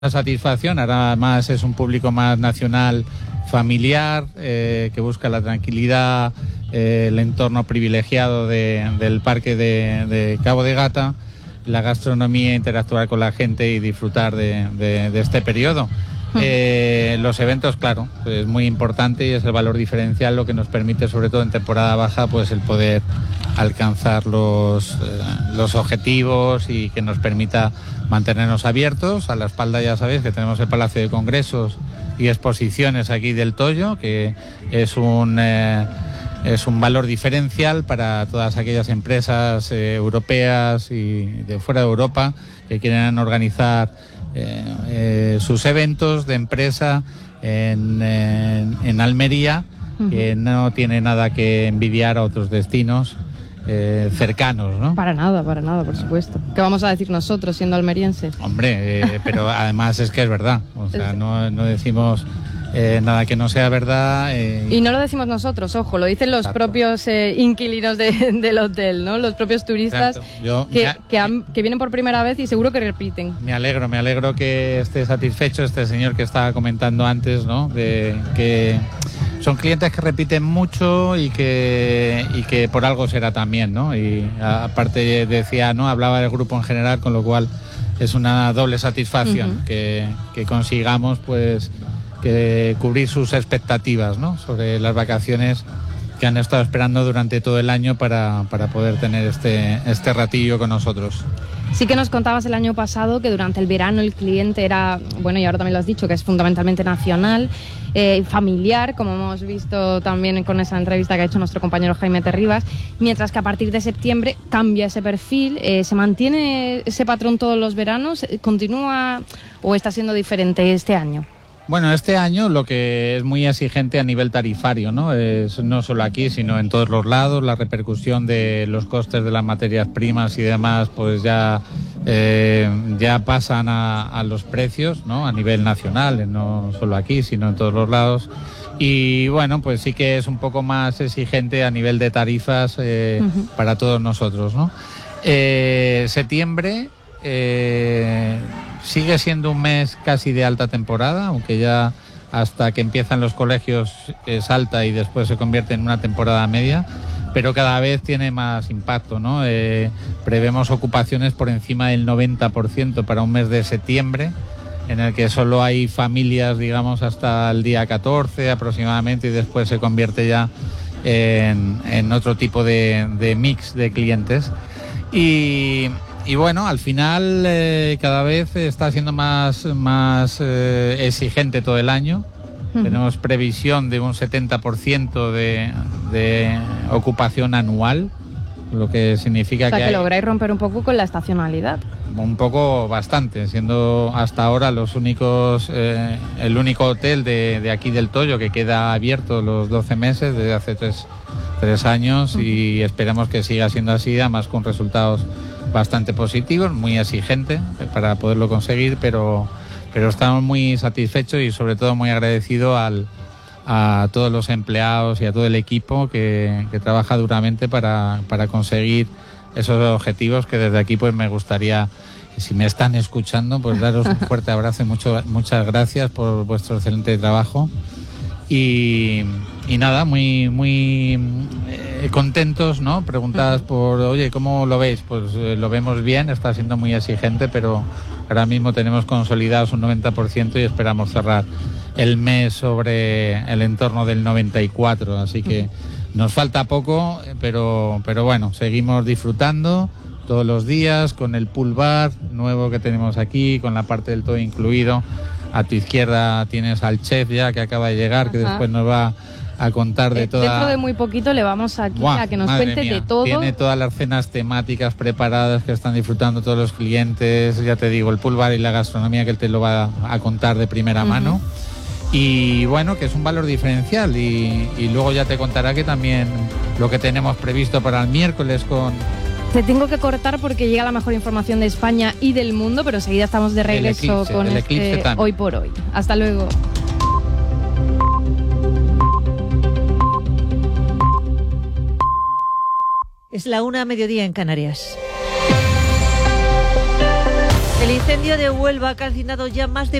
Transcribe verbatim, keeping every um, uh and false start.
satisfacción. Ahora más es un público más nacional, familiar, eh, que busca la tranquilidad, eh, el entorno privilegiado de, del parque de, de Cabo de Gata, la gastronomía, interactuar con la gente y disfrutar de, de, de este periodo. Eh, los eventos, claro, es muy importante y es el valor diferencial lo que nos permite, sobre todo en temporada baja, pues el poder alcanzar los, eh, los objetivos y que nos permita mantenernos abiertos. A la espalda ya sabéis que tenemos el Palacio de Congresos y Exposiciones aquí del Toyo, que es un, eh, es un valor diferencial para todas aquellas empresas eh, europeas y de fuera de Europa que quieren organizar Eh, eh, sus eventos de empresa en, en, en Almería, uh-huh. que no tiene nada que envidiar a otros destinos eh, cercanos, ¿no? Para nada, para nada, por supuesto. ¿Qué vamos a decir nosotros siendo almerienses? Hombre, eh, pero además es que es verdad, o sea, no, no decimos Eh, nada que no sea verdad. Eh, y no lo decimos nosotros, ojo, lo dicen los Exacto. propios eh, inquilinos de, del hotel, ¿no? Los propios turistas Yo, que, me, que, han, que vienen por primera vez y seguro que repiten. Me alegro, me alegro que esté satisfecho este señor que estaba comentando antes, ¿no? De que son clientes que repiten mucho y que, y que por algo será también, ¿no? Y aparte decía, ¿no? Hablaba del grupo en general, con lo cual es una doble satisfacción uh-huh. que, que consigamos, pues, que cubrir sus expectativas, ¿no? Sobre las vacaciones que han estado esperando durante todo el año para, para poder tener este, este ratillo con nosotros. Sí que nos contabas el año pasado que durante el verano el cliente era, bueno, y ahora también lo has dicho, que es fundamentalmente nacional, eh, familiar, como hemos visto también con esa entrevista que ha hecho nuestro compañero Jaime Terribas, mientras que a partir de septiembre cambia ese perfil. Eh, ¿se mantiene ese patrón todos los veranos? ¿Continúa o está siendo diferente este año? Bueno, este año lo que es muy exigente a nivel tarifario, ¿no? Es no solo aquí, sino en todos los lados. La repercusión de los costes de las materias primas y demás, pues ya, eh, ya pasan a, a los precios, ¿no? A nivel nacional, no solo aquí, sino en todos los lados. Y bueno, pues sí que es un poco más exigente a nivel de tarifas eh, uh-huh. para todos nosotros, ¿no? Eh, septiembre... Eh, sigue siendo un mes casi de alta temporada, aunque ya hasta que empiezan los colegios es alta y después se convierte en una temporada media, pero cada vez tiene más impacto, ¿no? Eh, prevemos ocupaciones por encima del noventa por ciento para un mes de septiembre, en el que solo hay familias, digamos, hasta el día catorce aproximadamente, y después se convierte ya en, en otro tipo de, de mix de clientes. Y... Y bueno, al final eh, cada vez está siendo más, más eh, exigente todo el año. Uh-huh. Tenemos previsión de un setenta por ciento de, de ocupación anual, lo que significa o sea, que, que hay lográis romper un poco con la estacionalidad. Un poco bastante, siendo hasta ahora los únicos, eh, el único hotel de, de aquí del Toyo que queda abierto los doce meses desde hace tres, tres años uh-huh. y esperemos que siga siendo así, además con resultados bastante positivos, muy exigente para poderlo conseguir, pero, pero estamos muy satisfechos y sobre todo muy agradecidos al, a todos los empleados y a todo el equipo que, que trabaja duramente para, para conseguir esos objetivos, que desde aquí pues me gustaría, si me están escuchando, pues daros un fuerte abrazo y mucho, muchas gracias por vuestro excelente trabajo. Y, y nada, muy muy eh, contentos, ¿no? Preguntadas por, oye, ¿cómo lo veis? Pues eh, lo vemos bien, está siendo muy exigente, pero ahora mismo tenemos consolidados un noventa por ciento y esperamos cerrar el mes sobre el entorno del noventa y cuatro por ciento, así que nos falta poco, pero, pero bueno, seguimos disfrutando todos los días con el pool bar nuevo que tenemos aquí, con la parte del todo incluido. A tu izquierda tienes al chef ya que acaba de llegar, Ajá. que después nos va a contar de toda... Dentro de muy poquito le vamos aquí Buah, a que nos cuente mía. de todo. Tiene todas las cenas temáticas preparadas que están disfrutando todos los clientes, ya te digo, el pool bar y la gastronomía que él te lo va a contar de primera uh-huh. mano. Y bueno, que es un valor diferencial y, y luego ya te contará que también lo que tenemos previsto para el miércoles con... Te tengo que cortar porque llega la mejor información de España y del mundo, pero enseguida estamos de regreso el eclipse, con el este Hoy por Hoy. Hasta luego. Es la una a mediodía en Canarias. El incendio de Huelva ha calcinado ya más de